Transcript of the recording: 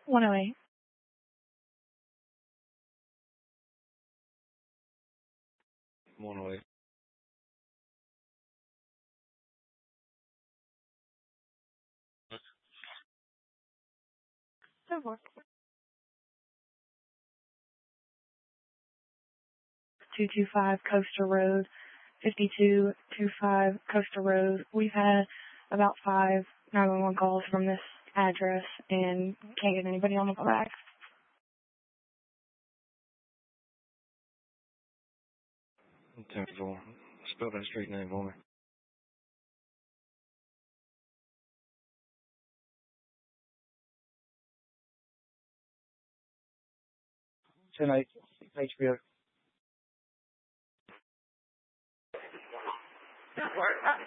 108. Monterey. So forth. 225 Coaster Road, 5225 Coaster Road. We've had about 5 911 calls from this address and can't get anybody on the call back. 10-4. Spell that street name for me. 10-8, HBO. That worked.